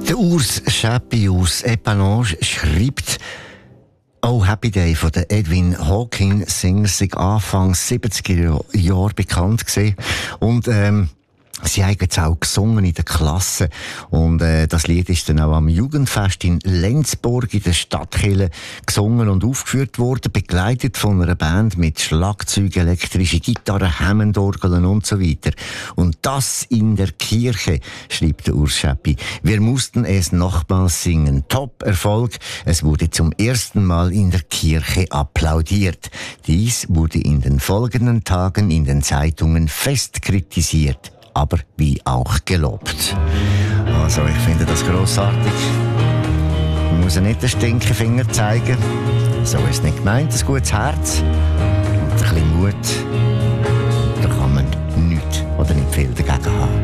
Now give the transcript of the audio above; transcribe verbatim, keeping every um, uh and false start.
Der Urs Schäppi aus Épanage schreibt, «Oh Happy Day» von der Edwin Hawkins, Sänger, sind Anfang siebziger Jahre bekannt gewesen. Und, ähm, sie haben jetzt auch gesungen in der Klasse. Und, äh, das Lied ist dann auch am Jugendfest in Lenzburg in der Stadtkirche gesungen und aufgeführt worden, begleitet von einer Band mit Schlagzeug, elektrische Gitarre, Hammondorgeln und so weiter. Und das in der Kirche, schreibt der Urs Schäppi. Wir mussten es nochmals singen. Top-Erfolg. Es wurde zum ersten Mal in der Kirche applaudiert. Dies wurde in den folgenden Tagen in den Zeitungen fest kritisiert, aber wie auch gelobt. Also, ich finde das grossartig. Man muss ja nicht den Stinkefinger zeigen. So ist es nicht gemeint, ein gutes Herz und ein bisschen Mut. Da kann man nichts oder nicht viel dagegen haben.